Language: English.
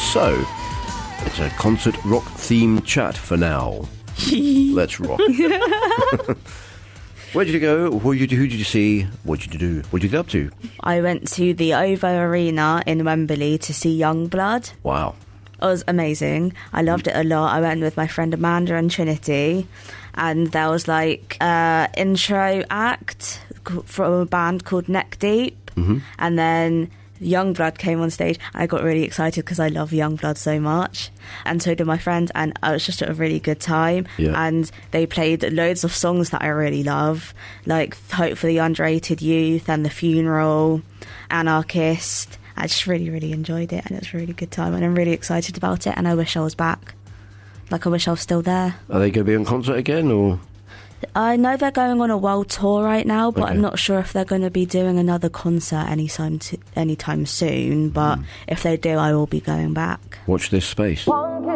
So, it's a concert rock-themed chat for now. Let's rock. Where did you go? Who did you see? What did you do? What did you get up to? I went to the OVO Arena in Wembley to see Youngblood. Wow. It was amazing. I loved it a lot. I went with my friend Amanda and Trinity, and there was like an intro act from a band called Neck Deep, and then Youngblood came on stage. I got really excited because I love Youngblood so much, and so did my friend, and it was just a really good time. And they played loads of songs that I really love, like Hope for the Underrated Youth and The Funeral, Anarchist. I just really, really enjoyed it, and it was a really good time, and I'm really excited about it, and I wish I was back. Like, I wish I was still there. Are they going to be on concert again, or...? I know they're going on a world tour right now, but I'm not sure if they're going to be doing another concert anytime soon, but if they do, I will be going back. Watch this space.